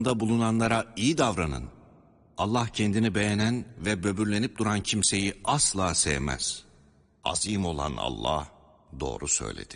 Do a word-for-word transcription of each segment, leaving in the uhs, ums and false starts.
da bulunanlara iyi davranın. Allah kendini beğenen ve böbürlenip duran kimseyi asla sevmez. Azim olan Allah doğru söyledi.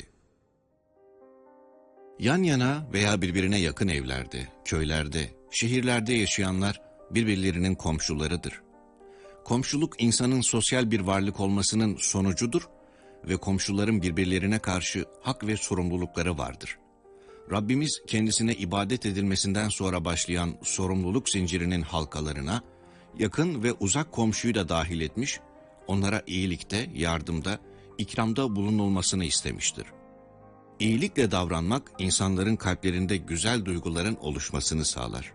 Yan yana veya birbirine yakın evlerde, köylerde, şehirlerde yaşayanlar birbirlerinin komşularıdır. Komşuluk insanın sosyal bir varlık olmasının sonucudur ve komşuların birbirlerine karşı hak ve sorumlulukları vardır. Rabbimiz kendisine ibadet edilmesinden sonra başlayan sorumluluk zincirinin halkalarına yakın ve uzak komşuyu da dahil etmiş, onlara iyilikte, yardımda, ikramda bulunulmasını istemiştir. İyilikle davranmak insanların kalplerinde güzel duyguların oluşmasını sağlar.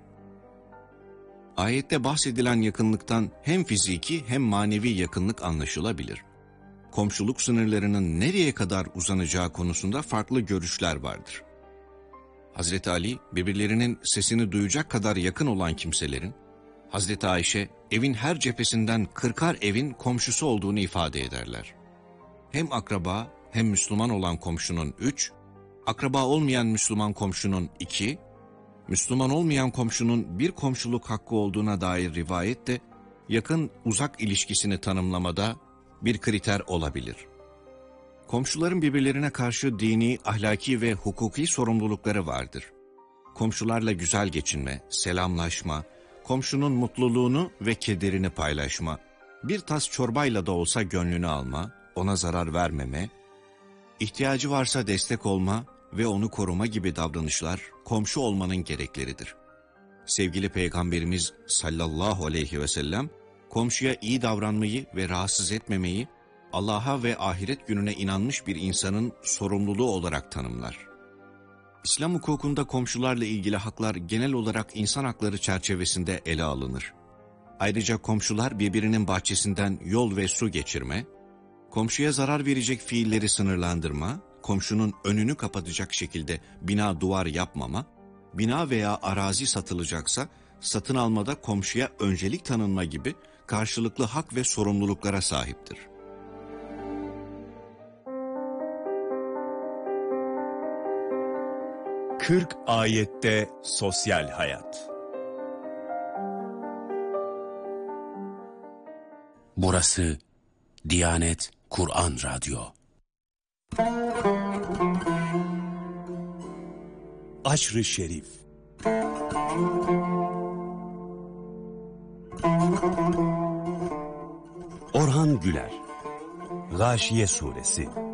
Ayette bahsedilen yakınlıktan hem fiziki hem manevi yakınlık anlaşılabilir. Komşuluk sınırlarının nereye kadar uzanacağı konusunda farklı görüşler vardır. Hazreti Ali, birbirlerinin sesini duyacak kadar yakın olan kimselerin, Hazreti Ayşe, evin her cephesinden kırkar evin komşusu olduğunu ifade ederler. Hem akraba hem Müslüman olan komşunun üç, akraba olmayan Müslüman komşunun iki, Müslüman olmayan komşunun bir komşuluk hakkı olduğuna dair rivayet de yakın uzak ilişkisini tanımlamada bir kriter olabilir. Komşuların birbirlerine karşı dini, ahlaki ve hukuki sorumlulukları vardır. Komşularla güzel geçinme, selamlaşma, komşunun mutluluğunu ve kederini paylaşma, bir tas çorbayla da olsa gönlünü alma, ona zarar vermeme, ihtiyacı varsa destek olma ve onu koruma gibi davranışlar komşu olmanın gerekleridir. Sevgili Peygamberimiz sallallahu aleyhi ve sellem, komşuya iyi davranmayı ve rahatsız etmemeyi, Allah'a ve ahiret gününe inanmış bir insanın sorumluluğu olarak tanımlar. İslam hukukunda komşularla ilgili haklar genel olarak insan hakları çerçevesinde ele alınır. Ayrıca komşular birbirinin bahçesinden yol ve su geçirme, komşuya zarar verecek fiilleri sınırlandırma, komşunun önünü kapatacak şekilde bina duvar yapmama, bina veya arazi satılacaksa satın almada komşuya öncelik tanınma gibi karşılıklı hak ve sorumluluklara sahiptir. kırk ayette sosyal hayat. Burası Diyanet Kur'an Radyo. Aşr-ı Şerif. Orhan Güler. Gâşiye Suresi.